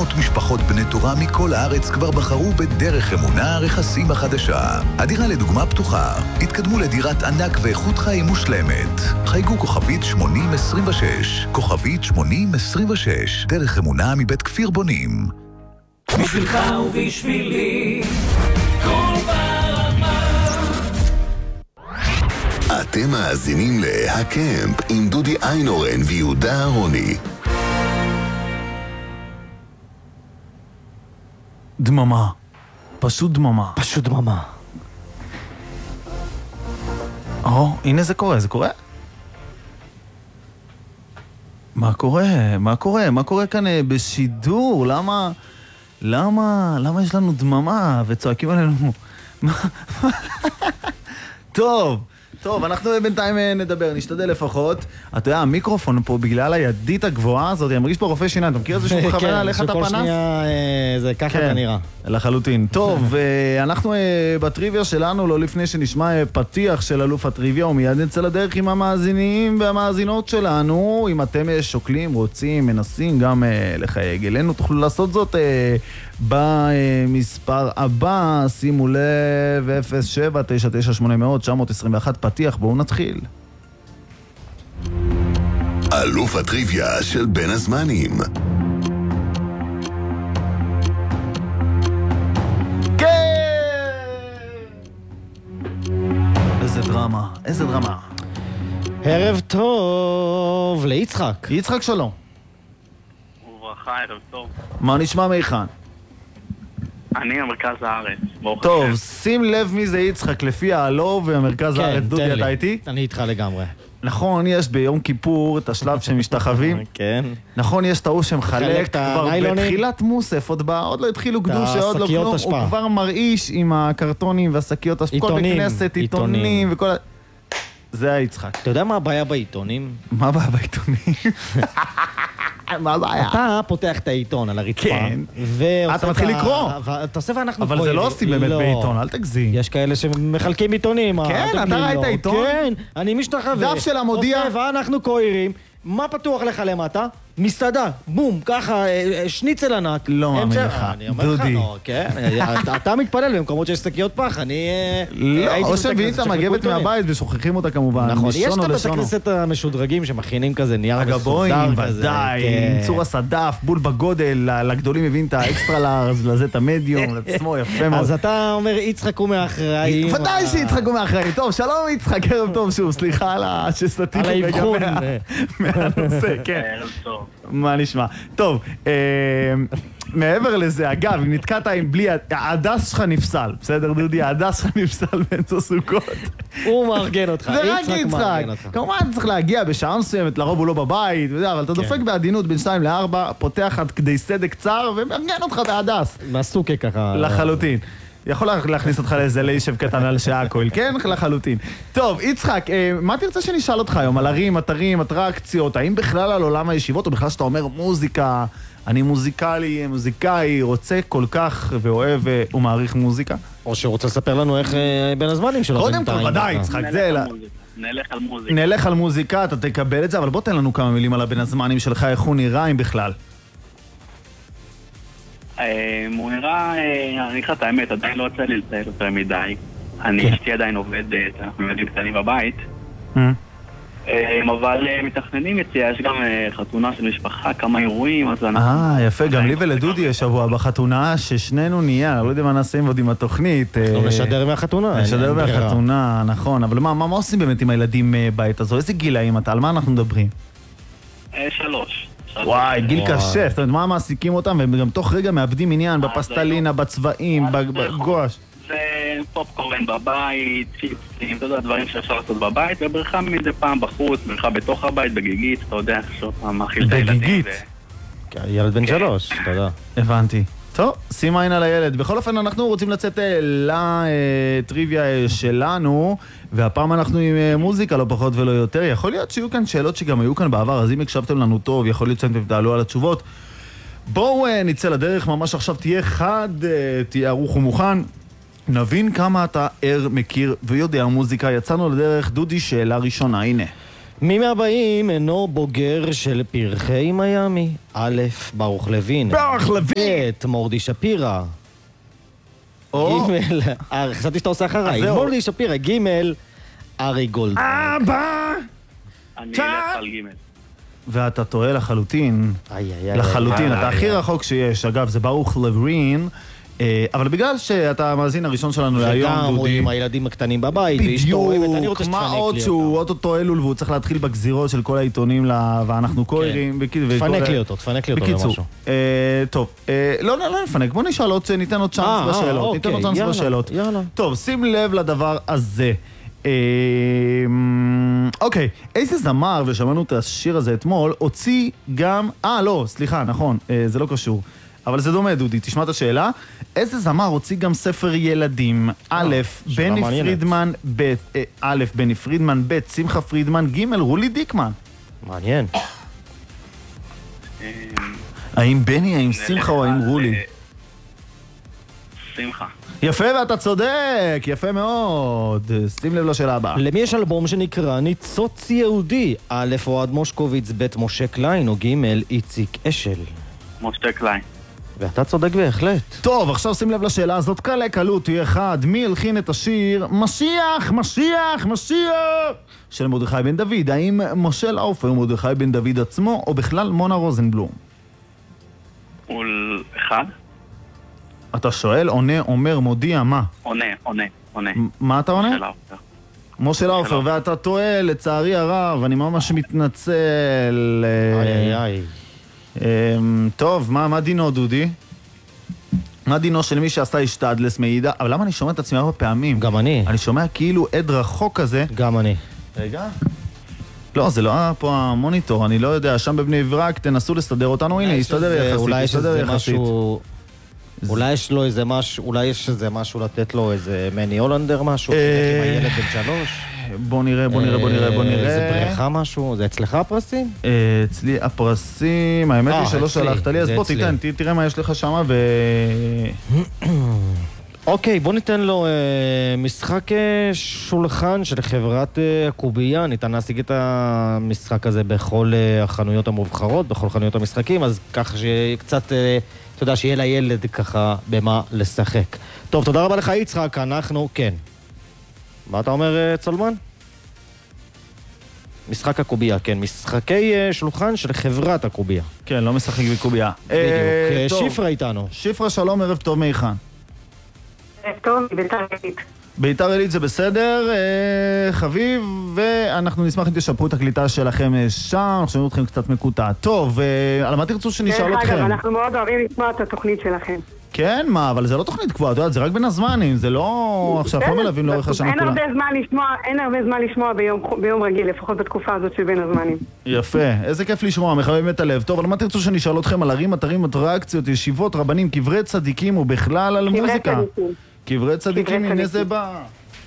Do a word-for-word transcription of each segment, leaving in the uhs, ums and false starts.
מאות משפחות בני תורה מכל הארץ כבר בחרו בדרך אמונה רכסים החדשה. הדירה לדוגמה פתוחה. התקדמו לדירת ענק ואיכות חיים מושלמת. חייגו כוכבית שמונים עשרים ושש. כוכבית שמונים עשרים ושש. דרך אמונה מבית כפיר בונים. בשבילך ובשבילי כל ברמה. אתם מאזינים להקמפ עם דודי איינורן ויהודה אהרוני. דממה. פשוט דממה. פשוט דממה. או, הנה זה קורה, זה קורה? מה קורה? מה קורה? מה קורה כאן בשידור? למה... למה... למה יש לנו דממה וצועקים עלינו? טוב, טוב, אנחנו בינתיים נדבר, נשתדל לפחות. אתה יודע, המיקרופון פה בגלל הידית הגבוהה הזאת, אני מרגיש פה רופא שיניים, אתה מכיר איזה שהוא מכוון עליך את הפנס? כן, שכל שנייה זה ככה אתה נראה. לחלוטין. טוב, אנחנו בטריוויה שלנו, לא לפני שנשמע פתיח של אלוף הטריוויה, ומיד נצא לדרך עם המאזינים והמאזינות שלנו. אם אתם שוקלים, רוצים, מנסים גם לחייג אלינו, תוכלו לעשות זאת במספר הבא, שימו לב, אפס שבע תשע תשע שמונה אפס אפס תשע עשרים ואחת פתיח, בואו נתחיל. אלוף הטריוויה של בין הזמנים. איזה דרמה, איזה דרמה. ערב טוב ליצחק. יצחק שלום. וברכה, ערב טוב. מה נשמע מיכן? אני המרכז הארץ. טוב, שים לב מי זה יצחק לפי העלו והמרכז הארץ. דודי, אתה איתי? אני איתך לגמרי. נכון, יש ביום כיפור את השלב שמשתחווים. כן. נכון, יש טעו שמחלק כבר בתחילת מוסף, עוד לא התחילו קדושה, עוד לא כלום, הוא כבר מרעיש עם הקרטונים והשקיות השפקות בכנסת, עיתונים וכל... זה היצחק. אתה יודע מה הבעיה בעיתונים? מה הבעיה בעיתונים? מה הבעיה? אתה פותח את העיתון על הרצפה. כן. אתה מתחיל לקרוא. אתה עושה ואנחנו אבל זה לא עושים באמת בעיתון, אל תגזים. יש כאלה שמחלקים עיתונים. כן, אתה ראית העיתון? כן, אני משתחווה. דף של המודיע. עושה ואנחנו קוירים. מה פתוח לך למטה? מסעדה, בום, ככה, שניצל ענק. לא מאמין לך, דודי. אתה מתפלל במקומות שיש שקיות פח, אני... לא, או שמביאים את המגבת מהבית ושוכחים אותה כמובן. נכון, יש את בתי כנסת המשודרגים שמכינים כזה נייר מסודר כזה. הגבוהים, ודאי, עם צור הסדף, בול בגודל, לגדולים מביאים את האקסטרה לארז, לזה את המדיום, לעצמו, יפה מאוד. אז אתה אומר, יצחק הוא מאחראים. ודאי שיצחק הוא מאחראים. טוב, שלום יצחק, ערב טוב שוב, סליחה על השסתים. על האבחון. מהנושא, כן. ערב טוב. מה נשמע? טוב, מעבר לזה, אגב, אם נתקעת עם בלי, הדס שלך נפסל, בסדר דודי? הדס שלך נפסל באמצע סוכות. הוא מארגן אותך, יצחק מארגן אותך. כמובן צריך להגיע בשעה מסוימת, לרוב הוא לא בבית, אבל אתה דופק בעדינות בין שתיים לארבע, פותח עד כדי סדק קצר ומארגן אותך בהדס. מהסוקה ככה. לחלוטין. יכול להכניס אותך לאיזה לישב קטן על שעה כהל, כן? לחלוטין. טוב, יצחק, מה תרצה שנשאל אותך היום? על ערים, אתרים, אטרקציות, האם בכלל על עולם הישיבות, או בכלל שאתה אומר מוזיקה, אני מוזיקלי, מוזיקאי, רוצה כל כך ואוהב ומעריך מוזיקה? או שרוצה לספר לנו איך בין הזמנים שלו. קודם כל, ודאי, יצחק, זה... נלך על מוזיקה. נלך על מוזיקה, אתה תקבל את זה, אבל בוא תן לנו כמה מילים על הבין הזמנים שלך, איך הוא נראה, אם בכלל. הוא נראה, אני אקרא את האמת, עדיין לא יוצא לי לצייר יותר מדי. אני אשתי עדיין עובדת, אנחנו ילדים קטנים בבית. אבל מתכננים יציאה, יש גם חתונה של משפחה, כמה אירועים, אז אנחנו... אה, יפה, גם לי ולדודי יש שבוע בחתונה ששנינו נהיה, לא יודע מה נעשים עוד עם התוכנית. אנחנו נשדר מהחתונה. נשדר מהחתונה, נכון, אבל מה עושים באמת עם הילדים בית הזו? איזה גילאים אתה? על מה אנחנו מדברים? שלוש. וואי, גיל קשה, זאת אומרת, מה מעסיקים אותם, והם גם תוך רגע מאבדים עניין בפסטלינה, בצבעים, בגואש. זה פופקורן בבית, צ'יפסים, אתה יודע, דברים שאפשר לעשות בבית, ובריכה מדי פעם בחוץ, בריכה בתוך הבית, בגיגית, אתה יודע, שוב פעם מאכיל את הילדים. בגיגית? ילד בן שלוש, אתה יודע. הבנתי. טוב, שים עין על הילד. בכל אופן, אנחנו רוצים לצאת לטריוויה שלנו, והפעם אנחנו עם מוזיקה, לא פחות ולא יותר. יכול להיות שיהיו כאן שאלות שגם היו כאן בעבר, אז אם הקשבתם לנו טוב, יכול להיות שאתם תעלו על התשובות. בואו נצא לדרך, ממש עכשיו תהיה חד, תהיה ערוך ומוכן. נבין כמה אתה ער, מכיר ויודע מוזיקה. יצאנו לדרך, דודי, שאלה ראשונה, הנה. מי מהבאים אינו בוגר של פרחי מיאמי? א', ברוך לוין. ברוך לוין! ב', מורדי שפירא. או, ג', אה, חשבתי שאתה עושה אחריי. אז זהו. מורדי שפירא. ג', ארי גולדברג. אבא! אני צ'ה! אלך על ג'. ואתה טועה לחלוטין. איי, איי, איי. לחלוטין, איי, אתה איי, הכי איי. רחוק שיש. אגב, זה ברוך לוין, אה, אבל בגלל שאתה המאזין הראשון שלנו להיום, וגם הוא דודי, עם הילדים הקטנים בבית, ואשתו אוהבת, אני בדיוק, רוצה מה שתפנק עוד לי שהוא אותה. אוטוטו אלול והוא צריך להתחיל בגזירות של כל העיתונים, לה- ואנחנו קוראים. תפנק לי אותו, תפנק לי אותו בקיצור, במשהו. אה, טוב, אה, לא, לא, לא נפנק, בוא נשאל עוד, ניתן עוד צ'אנס אה, אה, בשאלות, ניתן עוד אוקיי, צ'אנס יאללה, בשאלות. יאללה. טוב, שים לב לדבר הזה. אה, אוקיי, איזה זמר, ושמענו את השיר הזה אתמול, הוציא גם... אה, לא, סליחה, נכון, אה, זה לא קשור. אבל זה דומה, דודי, תשמע את השאלה. איזה זמר הוציא גם ספר ילדים? א', שאלה בני מעניינת. פרידמן, ב', אה, א', בני פרידמן, ב', שמחה פרידמן, ג', רולי דיקמן. מעניין. אה, האם בני, האם נלך שמחה או האם על, רולי? אה, שמחה. יפה, ואתה צודק, יפה מאוד. שים לב לשאלה הבאה. למי יש אלבום שנקרא ניצוץ יהודי? א', אוהד מושקוביץ, ב', משה קליין, או ג', איציק אשל. משה קליין. ואתה צודק בהחלט. טוב, עכשיו שים לב לשאלה הזאת, קלה קלות, היא אחד. מי הלחין את השיר משיח, משיח, משיח של מרדכי בן דוד? האם משה לאופר, מרדכי בן דוד עצמו, או בכלל מונה רוזנבלום? הוא אחד? אתה שואל, עונה, אומר, מודיע, מה? עונה, עונה, עונה. מ- מה אתה עונה? של האופר. משה לאופר, לאופר. ואתה טועה, לצערי הרב, אני ממש מתנצל. אה, איי איי איי. אמ, טוב, מה, מה דינו, דודי? מה דינו של מי שעשה השתדלס מעידה? אבל למה אני שומע את עצמי הרבה פעמים? גם אני. אני שומע כאילו עד רחוק כזה. גם אני. רגע. לא, זה לא פה המוניטור, אני לא יודע, שם בבני ברק, תנסו לסדר אותנו, הנה, הסתדר יחסית, אולי יש הסתדר איזה יחסית. משהו... אולי יש לו איזה משהו, אולי יש איזה משהו לתת לו איזה מני הולנדר משהו, אה, עם הילד בן שלוש. בוא נראה, בוא נראה, בוא נראה, בוא נראה. איזה בריכה משהו, זה אצלך הפרסים? אה, אצלי הפרסים, האמת אה, היא שלא אצלי, שלחת לי, אז זה בוא אצלי. תיתן, ת- תראה מה יש לך שמה ו... אוקיי, בוא ניתן לו אה, משחק אה, שולחן של חברת אה, הקובייה. ניתן להשיג את המשחק הזה בכל אה, החנויות המובחרות, בכל חנויות המשחקים, אז ככה שקצת, אה, אתה יודע, שיהיה לילד ככה במה לשחק. טוב, תודה רבה לך יצחק, אנחנו, כן. מה אתה אומר, אה, צולמן? משחק הקובייה, כן, משחקי אה, שולחן של חברת הקובייה. כן, לא משחק בקוביה. בדיוק. אה, טוב. שפרה איתנו. שפרה, שלום, ערב טוב מהיכן. טוב, ביתר עילית. ביתר עילית זה בסדר, אה, חביב, ואנחנו נשמח אם תשפרו את הקליטה שלכם אה, שם, שומעים אתכם קצת מקוטע. טוב, אה, על מה תרצו שנשאל דרך אגב, אתכם? אנחנו מאוד אוהבים לשמוע את התוכנית שלכם. כן, מה, אבל זה לא תוכנית קבועה, את יודעת, זה רק בין הזמנים, זה לא עכשיו לא מלווים לאורך השנה אין כולה. הרבה זמן לשמוע, אין הרבה זמן לשמוע ביום, ביום רגיל, לפחות בתקופה הזאת של בין הזמנים. יפה, איזה כיף לשמוע, מחמם את הלב. טוב, על מה תרצו שנשאל אתכם? על ערים, אתרים, אטרקציות, ישיבות, רבנים, קברי צדיקים ובכלל על קברי מוזיקה. צדיקים. קברי צדיקים, קברי הנה צדיקים. זה בא.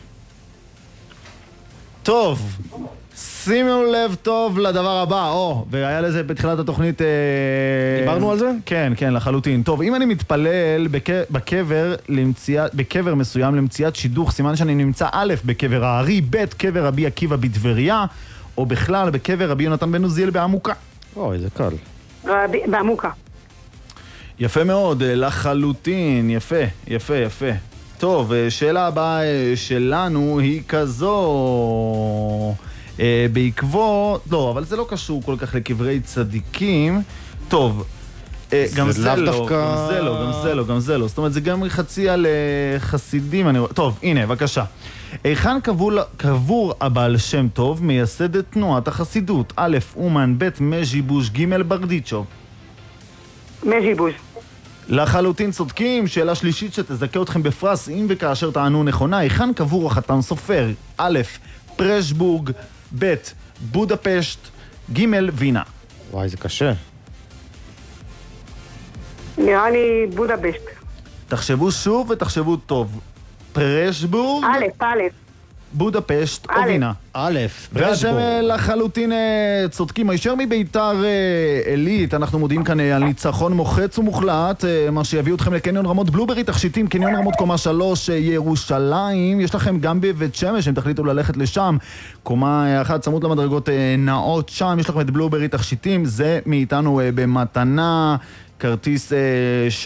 טוב, שימו לב טוב לדבר הבא, או, והיה לזה בתחילת התוכנית... אה, דיברנו על זה? כן, כן, לחלוטין. טוב, אם אני מתפלל בק... בקבר, למציאת... בקבר מסוים למציאת שידוך, סימן שאני נמצא א' בקבר הארי, ב' קבר רבי עקיבא בטבריה, או בכלל בקבר רבי יונתן בן עוזיאל בעמוקה. אוי, זה קל. רבי- בעמוקה. יפה מאוד, לחלוטין, יפה, יפה, יפה. טוב, שאלה הבאה שלנו היא כזו, אה, בעקבות, לא, אבל זה לא קשור כל כך לקברי צדיקים. טוב, אה, גם זה זה לאו לא, דווקא- גם זה לא, גם זה לא, גם זה לא. זאת אומרת, זה גם חצי על אה, חסידים, אני רואה. טוב, הנה, בבקשה. היכן קבור, קבור הבעל שם טוב, מייסד את תנועת החסידות? א', אומן, ב', מז'יבוש, ג', ברדיצ'וב. מז'יבוש. לחלוטין צודקים, שאלה שלישית שתזכה אתכם בפרס אם וכאשר תענו נכונה. היכן קבור החתן סופר? א', פרשבורג, ב', בודפשט, ג', וינה. וואי, זה קשה. נראה לי בודפשט. תחשבו שוב ותחשבו טוב. פרשבורג, א', א'. בודפשט או א'. וינה. א', ואתם פרשבורג. אה, לחלוטין אה, צודקים. הישר מביתר אה, עילית, אנחנו מודיעים כאן אה, על ניצחון מוחץ ומוחלט, אה, מה שיביא אתכם לקניון רמות בלוברי תכשיטים, קניון רמות קומה שלוש, אה, ירושלים. יש לכם גם בבית שמש, אם תחליטו ללכת לשם, קומה אה, אחת צמוד למדרגות אה, נאות שם, יש לכם את בלוברי תכשיטים, זה מאיתנו אה, במתנה, כרטיס אה,